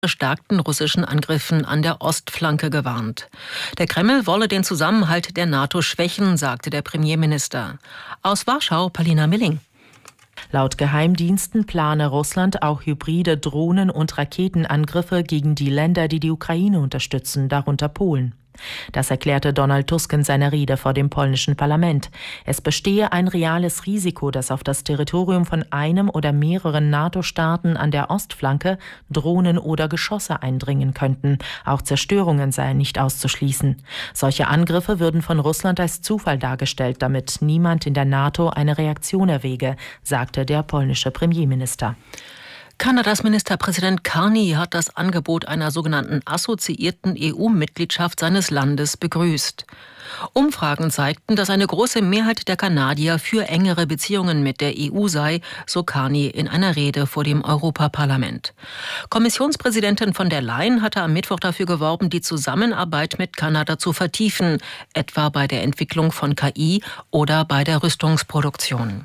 verstärkten russischen Angriffen an der Ostflanke gewarnt. Der Kreml wolle den Zusammenhalt der NATO schwächen, sagte der Premierminister. Aus Warschau, Palina Milling. Laut Geheimdiensten plane Russland auch hybride Drohnen- und Raketenangriffe gegen die Länder, die die Ukraine unterstützen, darunter Polen. Das erklärte Donald Tusk in seiner Rede vor dem polnischen Parlament. Es bestehe ein reales Risiko, dass auf das Territorium von einem oder mehreren NATO-Staaten an der Ostflanke Drohnen oder Geschosse eindringen könnten. Auch Zerstörungen seien nicht auszuschließen. Solche Angriffe würden von Russland als Zufall dargestellt, damit niemand in der NATO eine Reaktion erwäge, sagte der polnische Premierminister. Kanadas Ministerpräsident Carney hat das Angebot einer sogenannten assoziierten EU-Mitgliedschaft seines Landes begrüßt. Umfragen zeigten, dass eine große Mehrheit der Kanadier für engere Beziehungen mit der EU sei, so Carney in einer Rede vor dem Europaparlament. Kommissionspräsidentin von der Leyen hatte am Mittwoch dafür geworben, die Zusammenarbeit mit Kanada zu vertiefen, etwa bei der Entwicklung von KI oder bei der Rüstungsproduktion.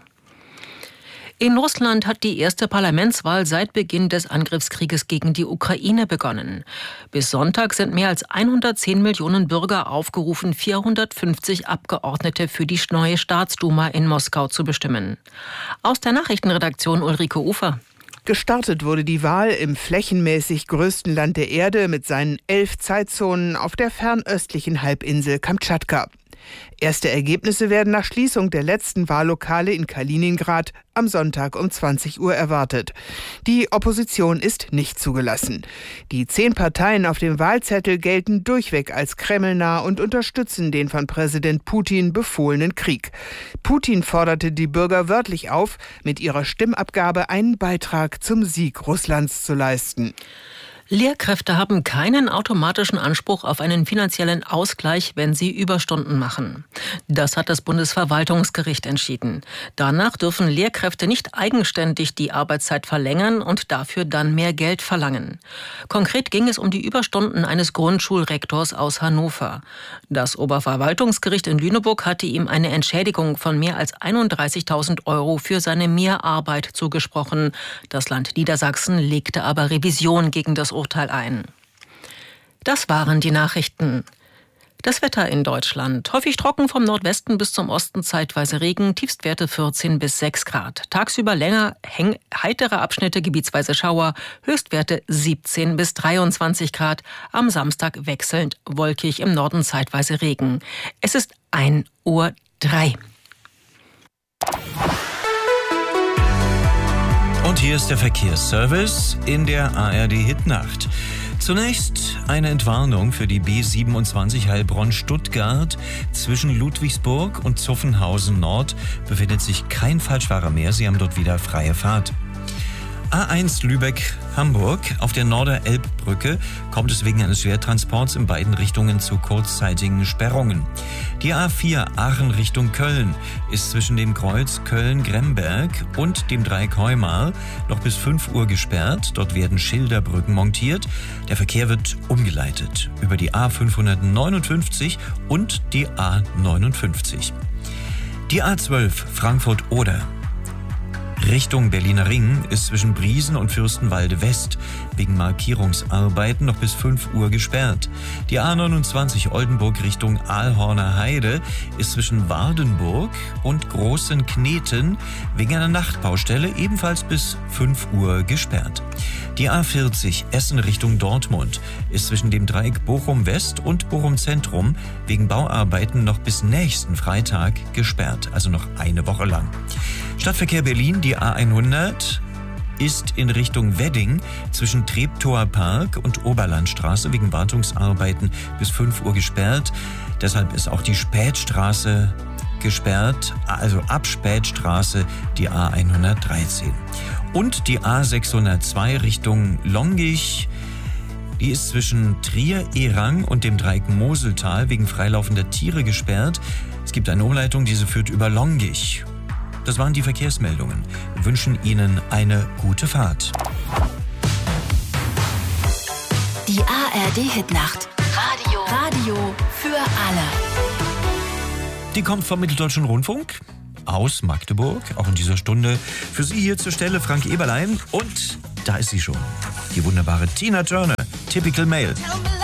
In Russland hat die erste Parlamentswahl seit Beginn des Angriffskrieges gegen die Ukraine begonnen. Bis Sonntag sind mehr als 110 Millionen Bürger aufgerufen, 450 Abgeordnete für die neue Staatsduma in Moskau zu bestimmen. Aus der Nachrichtenredaktion Ulrike Ufer. Gestartet wurde die Wahl im flächenmäßig größten Land der Erde mit seinen 11 Zeitzonen auf der fernöstlichen Halbinsel Kamtschatka. Erste Ergebnisse werden nach Schließung der letzten Wahllokale in Kaliningrad am Sonntag um 20 Uhr erwartet. Die Opposition ist nicht zugelassen. Die 10 Parteien auf dem Wahlzettel gelten durchweg als kremlnah und unterstützen den von Präsident Putin befohlenen Krieg. Putin forderte die Bürger wörtlich auf, mit ihrer Stimmabgabe einen Beitrag zum Sieg Russlands zu leisten. Lehrkräfte haben keinen automatischen Anspruch auf einen finanziellen Ausgleich, wenn sie Überstunden machen. Das hat das Bundesverwaltungsgericht entschieden. Danach dürfen Lehrkräfte nicht eigenständig die Arbeitszeit verlängern und dafür dann mehr Geld verlangen. Konkret ging es um die Überstunden eines Grundschulrektors aus Hannover. Das Oberverwaltungsgericht in Lüneburg hatte ihm eine Entschädigung von mehr als 31.000 € für seine Mehrarbeit zugesprochen. Das Land Niedersachsen legte aber Revision gegen das Urteil ein. Das waren die Nachrichten. Das Wetter in Deutschland. Häufig trocken vom Nordwesten bis zum Osten, zeitweise Regen, Tiefstwerte 14 bis 6 Grad. Tagsüber länger heitere Abschnitte, gebietsweise Schauer, Höchstwerte 17 bis 23 Grad. Am Samstag wechselnd wolkig, im Norden zeitweise Regen. Es ist 1:03 Uhr. Und hier ist der Verkehrsservice in der ARD-Hitnacht. Zunächst eine Entwarnung für die B27 Heilbronn-Stuttgart. Zwischen Ludwigsburg und Zuffenhausen Nord befindet sich kein Falschfahrer mehr. Sie haben dort wieder freie Fahrt. A1 Lübeck-Hamburg. Auf der Norderelbbrücke kommt es wegen eines Schwertransports in beiden Richtungen zu kurzzeitigen Sperrungen. Die A4 Aachen Richtung Köln ist zwischen dem Kreuz Köln-Gremberg und dem Dreieck Heumar noch bis 5 Uhr gesperrt. Dort werden Schilderbrücken montiert. Der Verkehr wird umgeleitet über die A559 und die A59. Die A12 Frankfurt-Oder Richtung Berliner Ring ist zwischen Briesen und Fürstenwalde West wegen Markierungsarbeiten noch bis 5 Uhr gesperrt. Die A29 Oldenburg Richtung Aalhorner Heide ist zwischen Wardenburg und Großen Kneten wegen einer Nachtbaustelle ebenfalls bis 5 Uhr gesperrt. Die A40 Essen Richtung Dortmund ist zwischen dem Dreieck Bochum West und Bochum Zentrum wegen Bauarbeiten noch bis nächsten Freitag gesperrt, also noch eine Woche lang. Stadtverkehr Berlin, die A100 ist in Richtung Wedding zwischen Treptower Park und Oberlandstraße wegen Wartungsarbeiten bis 5 Uhr gesperrt. Deshalb ist auch die Spätstraße gesperrt, also ab Spätstraße die A113. Und die A602 Richtung Longich, die ist zwischen Trier-Erang und dem Dreieck Moseltal wegen freilaufender Tiere gesperrt. Es gibt eine Umleitung, diese führt über Longich. Das waren die Verkehrsmeldungen. Wir wünschen Ihnen eine gute Fahrt. Die ARD-Hitnacht. Radio für alle. Die kommt vom Mitteldeutschen Rundfunk aus Magdeburg. Auch in dieser Stunde für Sie hier zur Stelle Frank Eberlein. Und da ist sie schon. die wunderbare Tina Turner, Typical Male.